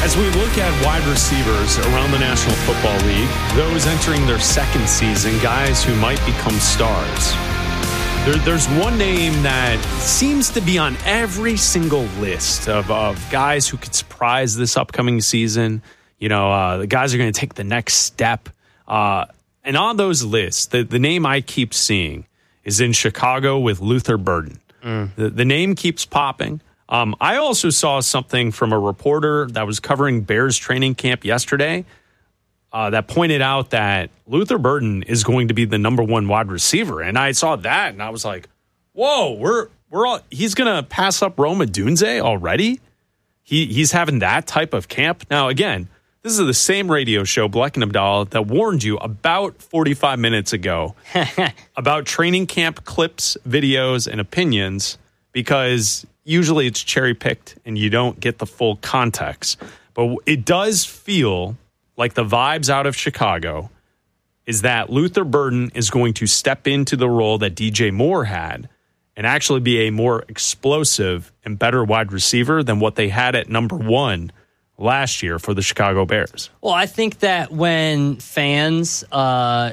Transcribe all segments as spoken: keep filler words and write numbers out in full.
As we look at wide receivers around the National Football League, those entering their second season, guys who might become stars, there, there's one name that seems to be on every single list of, of guys who could surprise this upcoming season. You know, uh, the guys are going to take the next step. Uh, and on those lists, the, the name I keep seeing is in Chicago with Luther Burden. Mm. The, the name keeps popping. Um, I also saw something from a reporter that was covering Bears training camp yesterday uh, that pointed out that Luther Burden is going to be the number one wide receiver. And I saw that and I was like, whoa, we're we're all, he's going to pass up Rome Odunze already? He He's having that type of camp? Now, again, this is the same radio show, Bleck and Abdallah, that warned you about forty-five minutes ago about training camp clips, videos, and opinions, because usually it's cherry-picked and you don't get the full context. But it does feel like the vibes out of Chicago is that Luther Burden is going to step into the role that D J Moore had and actually be a more explosive and better wide receiver than what they had at number one last year for the Chicago Bears. Well, I think that when fans uh,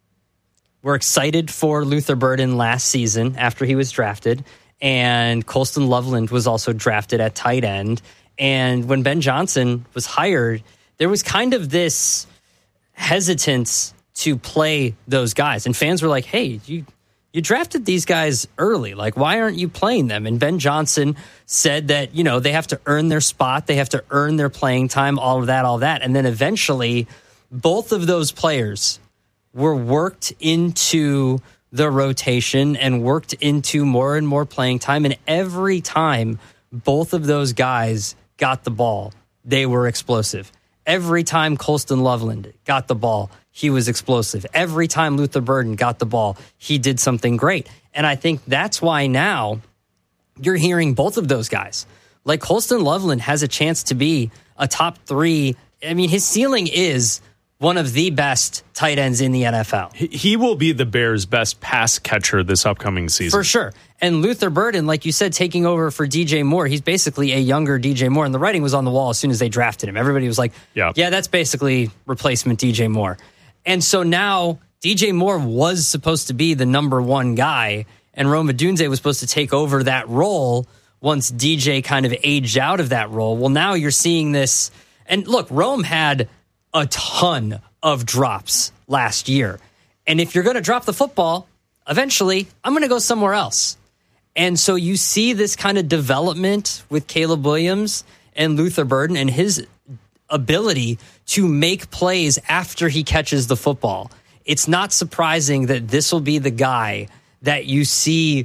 were excited for Luther Burden last season after he was drafted, and Colston Loveland was also drafted at tight end. And when Ben Johnson was hired, there was kind of this hesitance to play those guys. And fans were like, hey, you you drafted these guys early. Like, why aren't you playing them? And Ben Johnson said that, you know, they have to earn their spot. They have to earn their playing time, all of that, all of that. And then eventually, both of those players were worked into the rotation and worked into more and more playing time. And every time both of those guys got the ball, they were explosive. Every time Colston Loveland got the ball, he was explosive. Every time Luther Burden got the ball, he did something great. And I think that's why now you're hearing both of those guys. Like Colston Loveland has a chance to be a top three. I mean, his ceiling is one of the best tight ends in the N F L. He will be the Bears' best pass catcher this upcoming season. For sure. And Luther Burden, like you said, taking over for D J Moore, he's basically a younger D J Moore. And the writing was on the wall as soon as they drafted him. Everybody was like, yeah, yeah that's basically replacement D J Moore. And so now D J Moore was supposed to be the number one guy, and Rome Odunze was supposed to take over that role once D J kind of aged out of that role. Well, now you're seeing this. And look, Rome had a ton of drops last year. And if you're going to drop the football, eventually I'm going to go somewhere else. And so you see this kind of development with Caleb Williams and Luther Burden and his ability to make plays after he catches the football. It's not surprising that this will be the guy that you see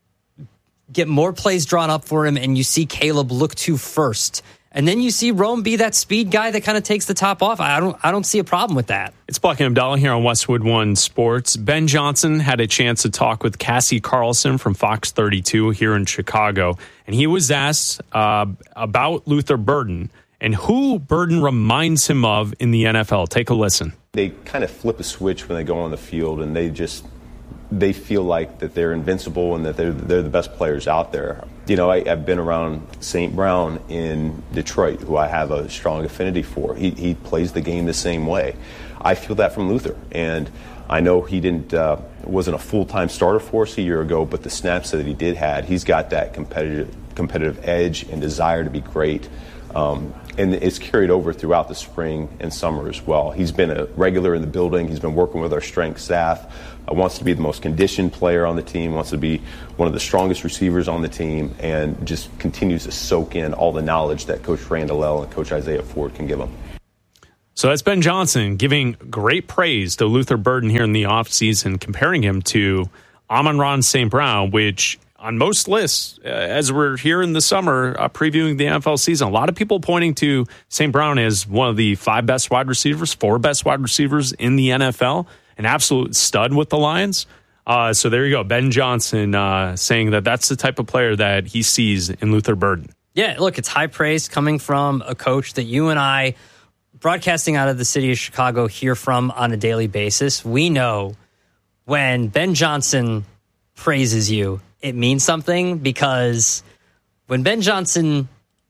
get more plays drawn up for him and you see Caleb look to first. And then you see Rome be that speed guy that kind of takes the top off. I don't I don't see a problem with that. It's Bleck and Abdallah here on Westwood One Sports. Ben Johnson had a chance to talk with Cassie Carlson from Fox thirty-two here in Chicago. And he was asked uh, about Luther Burden and who Burden reminds him of in the N F L. Take a listen. They kind of flip a switch when they go on the field, and they just they feel like that they're invincible and that they're they're the best players out there. You know, I, I've been around Saint Brown in Detroit, who I have a strong affinity for. He he plays the game the same way. I feel that from Luther, and I know he didn't uh, wasn't a full-time starter for us a year ago, but the snaps that he did had, he's got that competitive competitive edge and desire to be great. Um, and it's carried over throughout the spring and summer as well. He's been a regular in the building. He's been working with our strength staff. Uh, wants to be the most conditioned player on the team, wants to be one of the strongest receivers on the team, and just continues to soak in all the knowledge that Coach Randall L. and Coach Isaiah Ford can give him. So that's Ben Johnson giving great praise to Luther Burden here in the offseason, comparing him to Amon-Ra Saint Brown, which on most lists, uh, as we're here in the summer uh, previewing the N F L season, a lot of people pointing to Saint Brown as one of the five best wide receivers, four best wide receivers in the N F L, an absolute stud with the Lions. Uh, so there you go. Ben Johnson uh, saying that that's the type of player that he sees in Luther Burden. Yeah, look, it's high praise coming from a coach that you and I, broadcasting out of the city of Chicago, hear from on a daily basis. We know when Ben Johnson praises you, it means something, because when Ben Johnson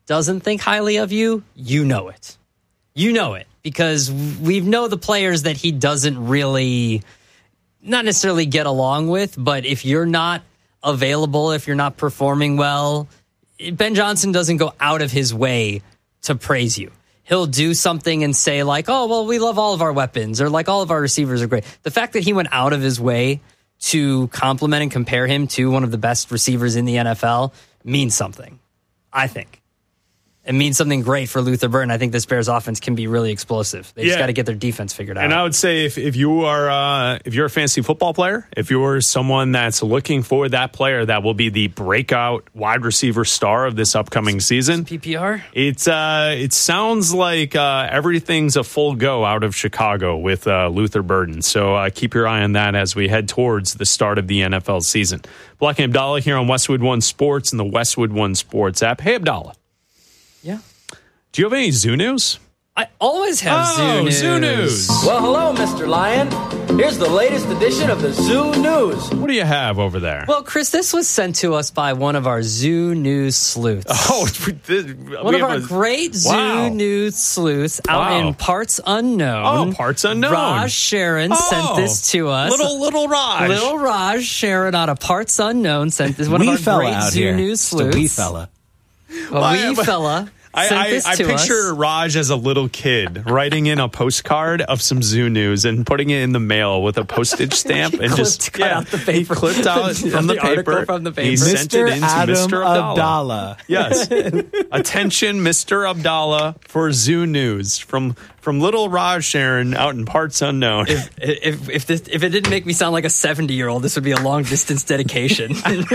doesn't think highly of you, you know it. You know it because we know the players that he doesn't really, not necessarily get along with, but if you're not available, if you're not performing well, Ben Johnson doesn't go out of his way to praise you. He'll do something and say like, oh, well, we love all of our weapons or like all of our receivers are great. The fact that he went out of his way to compliment and compare him to one of the best receivers in the N F L means something, I think. It means something great for Luther Burden. I think this Bears offense can be really explosive. They just Yeah. got to get their defense figured out. And I would say if, if you are uh, if you're a fantasy football player, if you're someone that's looking for that player that will be the breakout wide receiver star of this upcoming season, P P R? it's uh, it sounds like uh, everything's a full go out of Chicago with uh, Luther Burden. So uh, keep your eye on that as we head towards the start of the N F L season. Black and Abdallah here on Westwood One Sports and the Westwood One Sports app. Hey, Abdallah. Yeah. Do you have any zoo news? I always have Oh, Zoo News. Zoo News. Well, hello, Mister Lion. Here's the latest edition of the Zoo News. What do you have over there? Well, Chris, this was sent to us by one of our Zoo News sleuths. oh, this, One of our a, great Zoo Wow. News sleuths out Wow. in parts unknown. Oh, parts unknown. Raj Sharon sent Oh, this to us. Little little Raj. Little Raj Sharon out of parts unknown sent this. One wee of our fella great out Zoo here. News Just a sleuths. wee fella. A Why- wee fella. I, sent I, this I to picture us. Raj as a little kid writing in a postcard of some zoo news and putting it in the mail with a postage stamp and just cut out the paper. He clipped out from the, The article paper. from the He paper. sent it Mister into Adam Mister Abdallah. Abdallah. Yes. Attention, Mister Abdallah, for zoo news from from little Raj Sharon out in parts unknown. If if if, this, if it didn't make me sound like a seventy year old, this would be a long distance dedication.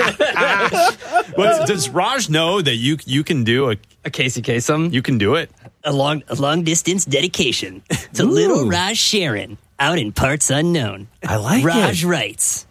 But does Raj know that you you can do a A Casey Kasem. you can do it? A long a long distance dedication to little Raj Sharon out in parts unknown. I like Raj it. writes,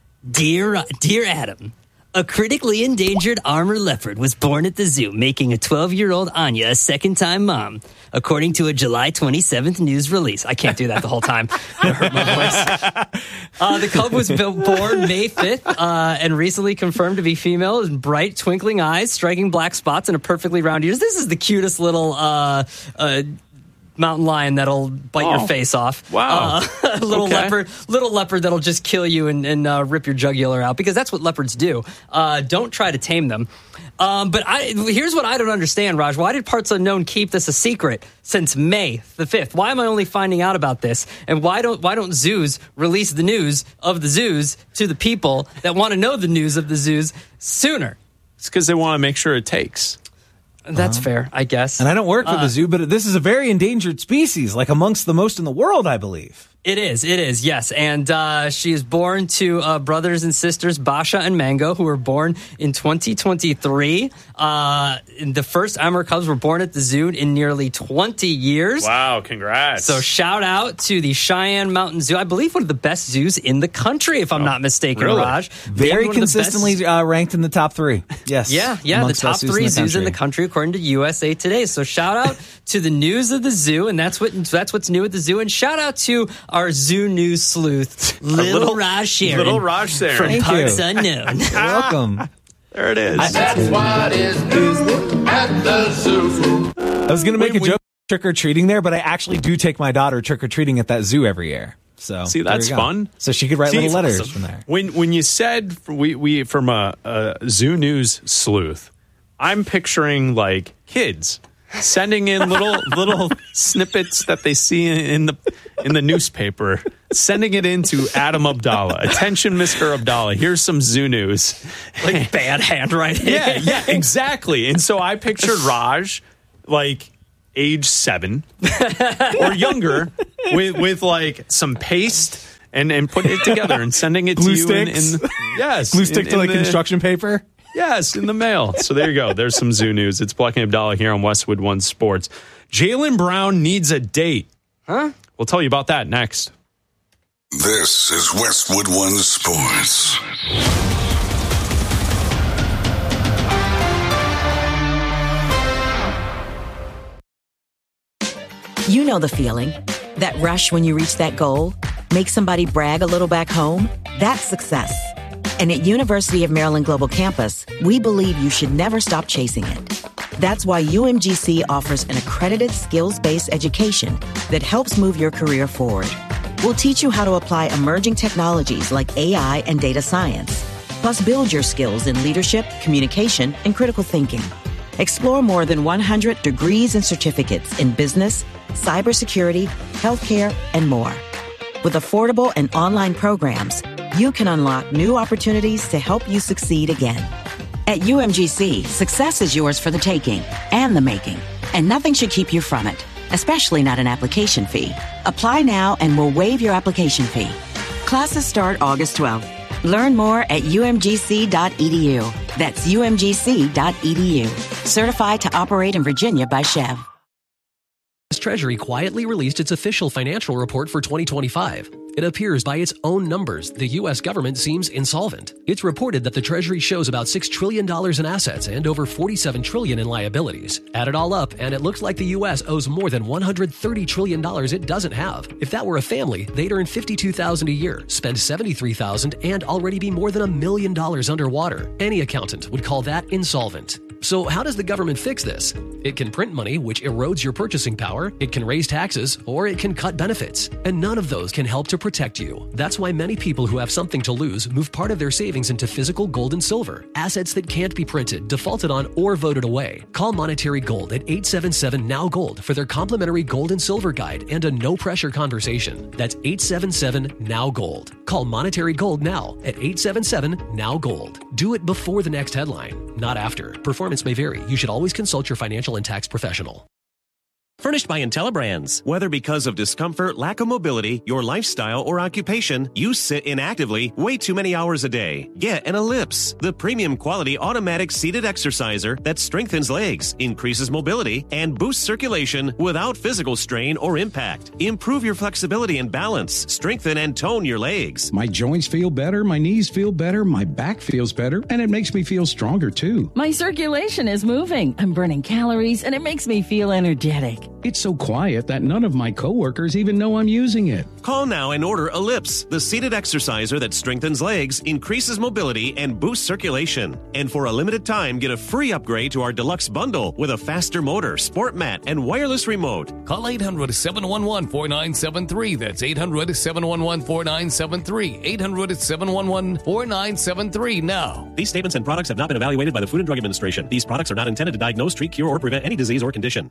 Dear Dear Adam, a critically endangered armor leopard was born at the zoo, making a twelve-year-old Anya a second-time mom, according to a July twenty-seventh news release. I can't do that the whole time. It hurt my voice. Uh, the cub was built, born May fifth uh, and recently confirmed to be female with bright, twinkling eyes, striking black spots, and a perfectly round ears. This is the cutest little uh, uh, mountain lion that'll bite Oh. your face off. Wow. Uh, little Okay. leopard, little leopard that'll just kill you and, and uh, rip your jugular out, because that's what leopards do. Uh, don't try to tame them. Um, but I, here's what I don't understand, Raj. Why did Parts Unknown keep this a secret since May the fifth? Why am I only finding out about this? And why don't why don't zoos release the news of the zoos to the people that want to know the news of the zoos sooner? It's because they want to make sure it takes. That's fair, I guess. And I don't work for Uh, the zoo, but this is a very endangered species, like amongst the most in the world, I believe. It is, it is, yes. And uh, she is born to uh, brothers and sisters, Basha and Mango, who were born in twenty twenty-three. Uh, the first Amur cubs were born at the zoo in nearly twenty years. Wow, congrats. So shout out to the Cheyenne Mountain Zoo. I believe one of the best zoos in the country, if I'm not mistaken, really? Raj. Very One of the best- consistently uh, ranked in the top three. Yes. Yeah, yeah, the amongst top best zoos three in zoos in the country according to U S A Today. So shout out to the news of the zoo, and that's what that's what's new at the zoo. And shout out to our zoo news sleuth, Little, little- Raj Sharon, little Raj Sharon. from Thank Parts you. Unknown. You're welcome. there it is. That's what is new at the zoo. I was going to make Wait, a we- joke trick or treating there, but I actually do take my daughter trick or treating at that zoo every year. So See, there that's you go. fun. So she could write See, little letters awesome. from there. When when you said we we from a, a zoo news sleuth, I'm picturing like kids sending in little little snippets that they see in, in the in the newspaper, sending it into Adam Abdallah. Attention, Mister Abdallah. Here's some zoo news. Like bad handwriting. Yeah, yeah, exactly. And so I pictured Raj like age seven or younger with with like some paste and and putting it together and sending it Glue to you in, in sticks? yes, Glue in- stick to in like the- construction paper. Yes, in the mail. So there you go. There's some zoo news. It's Black and Abdallah here on Westwood One Sports. Jaylen Brown needs a date. Huh? We'll tell you about that next. This is Westwood One Sports. You know the feeling. That rush when you reach that goal, make somebody brag a little back home. That's success. And at University of Maryland Global Campus, we believe you should never stop chasing it. That's why U M G C offers an accredited skills-based education that helps move your career forward. We'll teach you how to apply emerging technologies like A I and data science, plus build your skills in leadership, communication, and critical thinking. Explore more than one hundred degrees and certificates in business, cybersecurity, healthcare, and more. With affordable and online programs, you can unlock new opportunities to help you succeed again. At U M G C, success is yours for the taking and the making, and nothing should keep you from it, especially not an application fee. Apply now and we'll waive your application fee. Classes start August twelfth. Learn more at U M G C dot E D U. That's U M G C dot E D U. Certified to operate in Virginia by Chev. Treasury quietly released its official financial report for twenty twenty-five. It appears by its own numbers, the U S government seems insolvent. It's reported that the Treasury shows about six trillion dollars in assets and over forty-seven trillion dollars in liabilities. Add it all up, and it looks like the U S owes more than one hundred thirty trillion dollars it doesn't have. If that were a family, they'd earn fifty-two thousand dollars a year, spend seventy-three thousand dollars, and already be more than a million dollars underwater. Any accountant would call that insolvent. So how does the government fix this? It can print money, which erodes your purchasing power, it can raise taxes, or it can cut benefits. And none of those can help to protect you. That's why many people who have something to lose move part of their savings into physical gold and silver, assets that can't be printed, defaulted on, or voted away. Call Monetary Gold at eight seven seven, N O W Gold for their complimentary gold and silver guide and a no-pressure conversation. That's eight seven seven, N O W Gold. Call Monetary Gold now at eight seven seven, N O W Gold. Do it before the next headline, not after. Performance may vary. You should always consult your financial and tax professional. Furnished by IntelliBrands. Whether because of discomfort, lack of mobility, your lifestyle, or occupation, you sit inactively way too many hours a day. Get an Ellipse, the premium quality automatic seated exerciser that strengthens legs, increases mobility, and boosts circulation without physical strain or impact. Improve your flexibility and balance, strengthen and tone your legs. My joints feel better, my knees feel better, my back feels better, and it makes me feel stronger too. My circulation is moving. I'm burning calories, and it makes me feel energetic. It's so quiet that none of my coworkers even know I'm using it. Call now and order Ellipse, the seated exerciser that strengthens legs, increases mobility, and boosts circulation. And for a limited time, get a free upgrade to our deluxe bundle with a faster motor, sport mat, and wireless remote. Call eight hundred, seven one one, four nine seven three. That's eight hundred, seven one one, four nine seven three. eight hundred, seven one one, four nine seven three now. These statements and products have not been evaluated by the Food and Drug Administration. These products are not intended to diagnose, treat, cure, or prevent any disease or condition.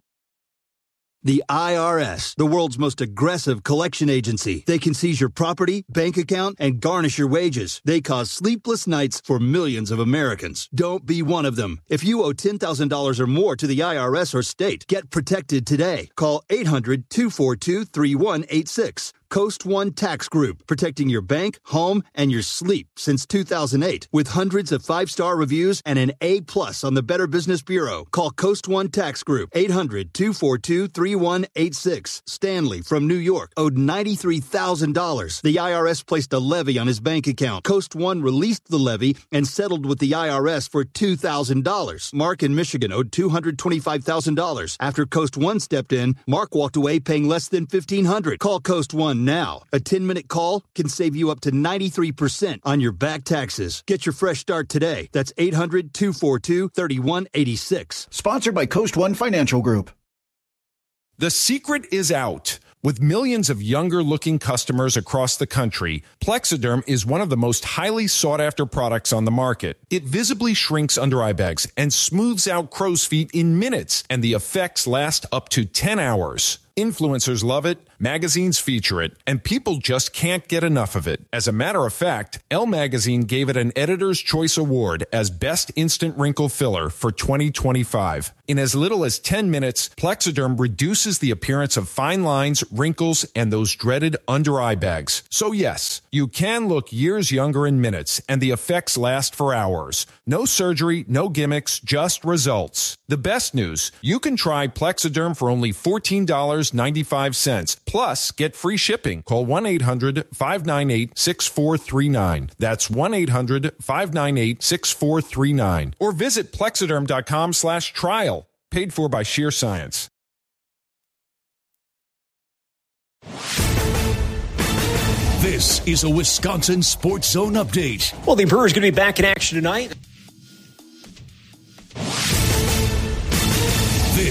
The I R S, the world's most aggressive collection agency. They can seize your property, bank account, and garnish your wages. They cause sleepless nights for millions of Americans. Don't be one of them. If you owe ten thousand dollars or more to the I R S or state, get protected today. Call eight hundred, two four two, three one eight six. Coast One Tax Group, protecting your bank, home, and your sleep since two thousand eight. With hundreds of five-star reviews and an A plus on the Better Business Bureau. Call Coast One Tax Group, eight hundred, two four two, three one eight six. Stanley from New York owed ninety-three thousand dollars. The I R S placed a levy on his bank account. Coast One released the levy and settled with the I R S for two thousand dollars. Mark in Michigan owed two hundred twenty-five thousand dollars. After Coast One stepped in, Mark walked away paying less than fifteen hundred dollars. Call Coast One now. A ten-minute call can save you up to ninety-three percent on your back taxes. Get your fresh start today. That's eight hundred, two four two, three one eight six. Sponsored by Coast One Financial Group. The secret is out. With millions of younger-looking customers across the country, Plexiderm is one of the most highly sought-after products on the market. It visibly shrinks under eye bags and smooths out crow's feet in minutes, and the effects last up to ten hours. Influencers love it, magazines feature it, and people just can't get enough of it. As a matter of fact, Elle Magazine gave it an Editor's Choice Award as Best Instant Wrinkle Filler for twenty twenty-five. In as little as ten minutes, Plexiderm reduces the appearance of fine lines, wrinkles, and those dreaded under-eye bags. So yes, you can look years younger in minutes, and the effects last for hours. No surgery, no gimmicks, just results. The best news, you can try Plexiderm for only fourteen dollars and ninety-five cents. Plus, get free shipping. Call one eight hundred, five nine eight, six four three nine. That's one eight hundred, five nine eight, six four three nine. Or visit plexiderm.com slash trial. Paid for by Sheer Science. This is a Wisconsin Sports Zone update. Well, the Brewers going to be back in action tonight.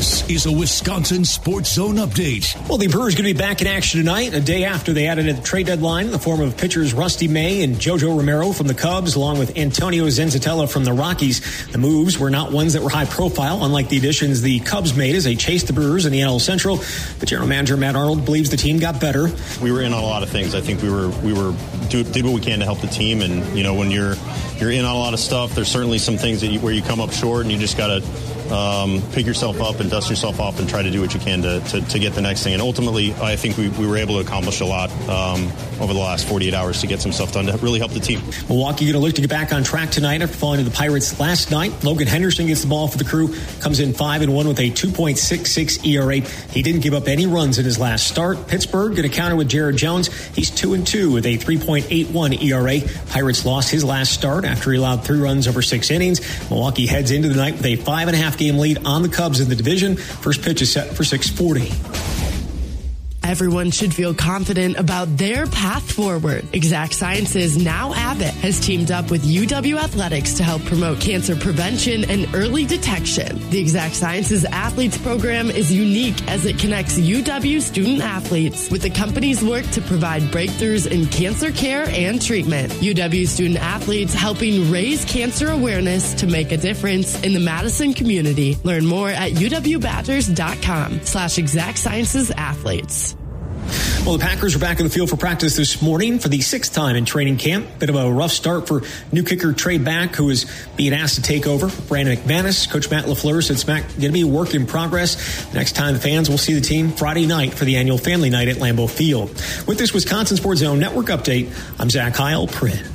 This is a Wisconsin Sports Zone update. Well, the Brewers going to be back in action tonight, a day after they added at the trade deadline in the form of pitchers Rusty May and JoJo Romero from the Cubs, along with Antonio Zenzatella from the Rockies. The moves were not ones that were high profile, unlike the additions the Cubs made as they chased the Brewers in the N L Central. But general manager Matt Arnold believes the team got better. We were in on a lot of things. I think we were we were do, did what we can to help the team, and you know when you're you're in on a lot of stuff, there's certainly some things that you, where you come up short, and you just got to Um, pick yourself up and dust yourself off and try to do what you can to, to, to get the next thing. And ultimately, I think we, we were able to accomplish a lot um, over the last forty-eight hours to get some stuff done to really help the team. Milwaukee going to look to get back on track tonight after falling to the Pirates last night. Logan Henderson gets the ball for the Crew, comes in five and one with a two point six six E R A. He didn't give up any runs in his last start. Pittsburgh going to counter with Jared Jones. He's two and two with a three point eight one E R A. Pirates lost his last start after he allowed three runs over six innings. Milwaukee heads into the night with a five and a half game lead on the Cubs in the division. First pitch is set for six forty. Everyone should feel confident about their path forward. Exact Sciences, now Abbott, has teamed up with U W Athletics to help promote cancer prevention and early detection. The Exact Sciences Athletes Program is unique as it connects U W student athletes with the company's work to provide breakthroughs in cancer care and treatment. U W student athletes helping raise cancer awareness to make a difference in the Madison community. Learn more at uwbadgers.com slash exact sciences athletes. Well, the Packers are back in the field for practice this morning for the sixth time in training camp. Bit of a rough start for new kicker Trey Back, who is being asked to take over Brandon McManus. Coach Matt LaFleur said it's going to be a work in progress. Next time the fans will see the team Friday night for the annual family night at Lambeau Field. With this Wisconsin Sports Zone Network update, I'm Zach Heil, Print.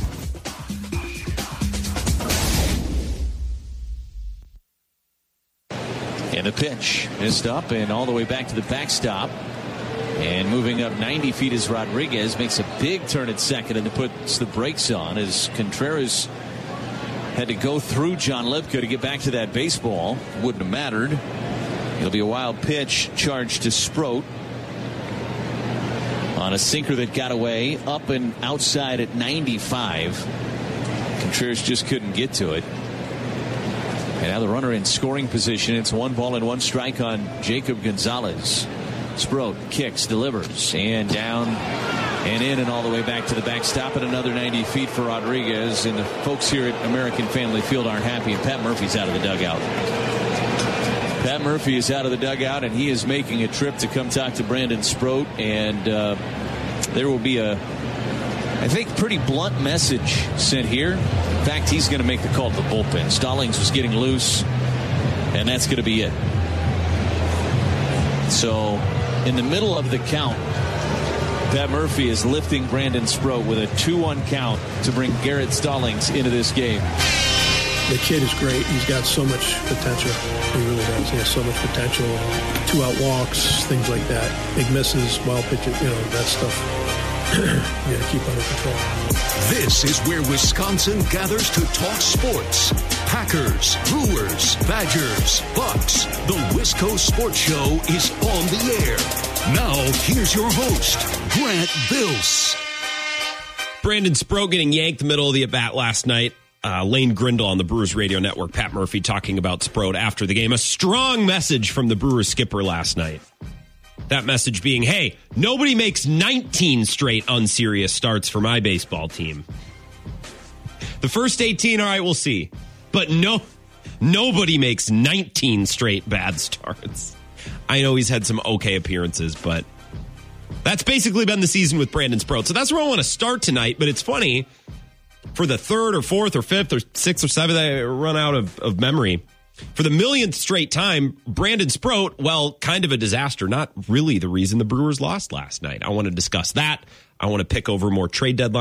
And the pitch missed up and all the way back to the backstop. And moving up ninety feet is Rodriguez. Makes a big turn at second and then puts the brakes on as Contreras had to go through John Lipka to get back to that baseball. Wouldn't have mattered. It'll be a wild pitch charged to Sproat on a sinker that got away up and outside at ninety-five. Contreras just couldn't get to it. And now the runner in scoring position. It's one ball and one strike on Jacob Gonzalez. Sproat kicks, delivers, and down and in and all the way back to the backstop at another ninety feet for Rodriguez. And the folks here at American Family Field aren't happy, and Pat Murphy's out of the dugout. Pat Murphy is out of the dugout, and he is making a trip to come talk to Brandon Sproat. And uh, there will be a, I think, pretty blunt message sent here. In fact, he's going to make the call to the bullpen. Stallings was getting loose, and that's going to be it. So in the middle of the count, Pat Murphy is lifting Brandon Sproat with a two one count to bring Garrett Stallings into this game. The kid is great. He's got so much potential. He really does. He has so much potential. Two-out walks, things like that. Big misses, wild pitches, you know, that stuff. You got to keep under control. This is where Wisconsin gathers to talk sports. Packers, Brewers, Badgers, Bucks. The Wisco Sports Show is on the air. Now, here's your host, Grant Bills. Brandon Sproat getting yanked middle of the at-bat last night. Uh, Lane Grindle on the Brewers Radio Network. Pat Murphy talking about Sproat after the game. A strong message from the Brewers skipper last night. That message being, hey, nobody makes nineteen straight unserious starts for my baseball team. The first eighteen, all right, we'll see. But no, nobody makes nineteen straight bad starts. I know he's had some okay appearances, but that's basically been the season with Brandon Sproat. So that's where I want to start tonight. But it's funny, for the third or fourth or fifth or sixth or seventh, I run out of, of memory. For the millionth straight time, Brandon Sproat, well, kind of a disaster. Not really the reason the Brewers lost last night. I want to discuss that. I want to pick over more trade deadline